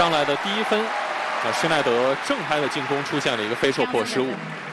上来的第1分，施耐德正拍的进攻出现了一个非受迫失误。